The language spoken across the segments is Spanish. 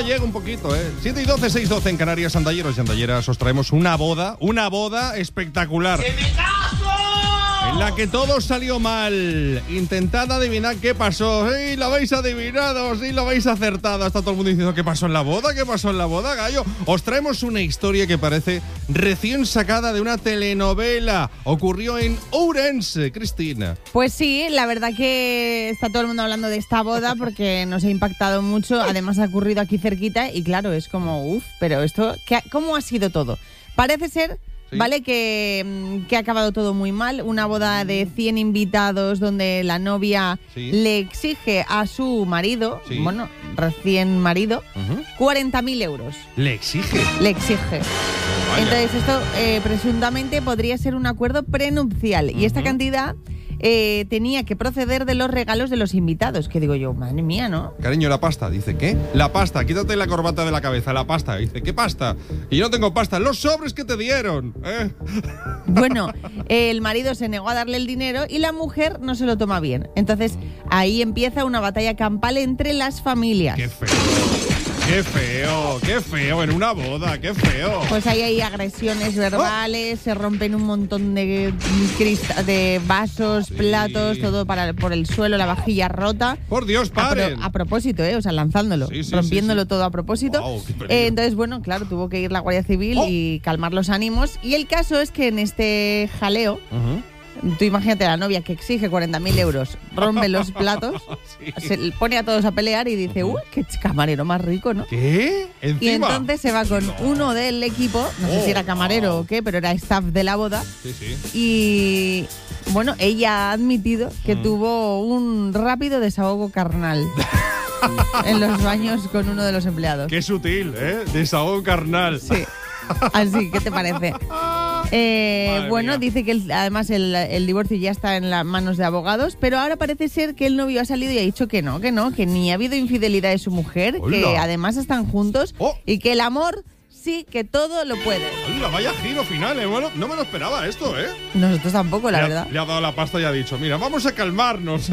llega un poquito, 7:12, 6:12 en Canarias, andalleros y andalleras. Os traemos una boda espectacular. ¡Que me caso! En la que todo salió mal. Intentad adivinar qué pasó. ¡Sí, lo habéis adivinado! ¡Sí, lo habéis acertado! Está todo el mundo diciendo ¿qué pasó en la boda? ¿Qué pasó en la boda, gallo? Os traemos una historia que parece recién sacada de una telenovela. Ocurrió en Ourense, Cristina. Pues sí, la verdad que está todo el mundo hablando de esta boda porque nos ha impactado mucho. Además ha ocurrido aquí cerquita y claro, es como, pero esto, ¿cómo ha sido todo? Parece ser... Sí. Vale, que ha acabado todo muy mal. Una boda de 100 invitados donde la novia le exige a su marido, recién marido, 40.000 euros. ¿Le exige? Le exige. Vaya. Entonces esto presuntamente podría ser un acuerdo prenupcial. Y esta cantidad tenía que proceder de los regalos de los invitados. Que digo yo, madre mía, ¿no? Cariño, la pasta. Dice, ¿qué? La pasta, quítate la corbata de la cabeza, la pasta. Dice, ¿qué pasta? Y yo no tengo pasta. Los sobres que te dieron, Bueno, el marido se negó a darle el dinero y la mujer no se lo toma bien. Entonces, ahí empieza una batalla campal entre las familias. ¡Qué feo! ¡Qué feo! En una boda, ¡qué feo! Pues ahí hay agresiones verbales, se rompen un montón de vasos, platos, todo por el suelo, la vajilla rota. ¡Por Dios, paren! A propósito, o sea, lanzándolo, rompiéndolo todo a propósito. Wow, entonces, bueno, claro, tuvo que ir la Guardia Civil y calmar los ánimos. Y el caso es que en este jaleo... Tú imagínate a la novia que exige 40.000 euros, rompe los platos, se pone a todos a pelear y dice, ¡uy, qué camarero más rico!, ¿no? ¿Qué? ¿Encima? Y entonces se va con uno del equipo, no sé si era camarero o qué, pero era staff de la boda. Sí. Y, bueno, ella ha admitido que tuvo un rápido desahogo carnal en los baños con uno de los empleados. ¡Qué sutil, Desahogo carnal. Sí. Así, ¿qué te parece? Bueno, dice que además el divorcio ya está en las manos de abogados, pero ahora parece ser que el novio ha salido y ha dicho que ni ha habido infidelidad de su mujer, ¡Hola! Que además están juntos y que el amor sí que todo lo puede. ¡Hola, vaya giro final! Bueno, no me lo esperaba esto, Nosotros tampoco, la verdad. Le ha dado la pasta y ha dicho, mira, vamos a calmarnos,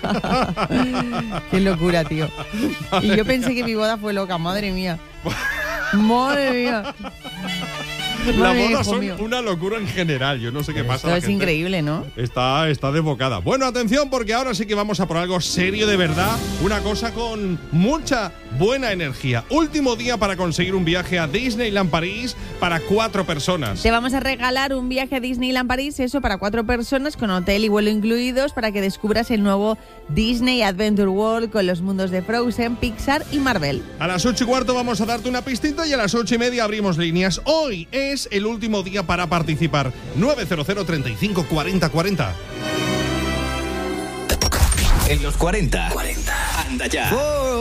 Qué locura, tío. Vale. Y yo pensé que mi boda fue loca, madre mía. Madre mía. Las bodas son una locura en general. Yo no sé qué pasa. Esto es increíble, ¿no? Está desbocada. Bueno, atención, porque ahora sí que vamos a por algo serio de verdad. Una cosa con mucha buena energía. Último día para conseguir un viaje a Disneyland París para 4 personas. Te vamos a regalar un viaje a Disneyland París, eso, para 4 personas, con hotel y vuelo incluidos, para que descubras el nuevo Disney Adventure World con los mundos de Frozen, Pixar y Marvel. A las 8:15 vamos a darte una pistita y a las 8:30 abrimos líneas. Hoy es el último día para participar. 900 35 40 40. En los 40. Anda ya.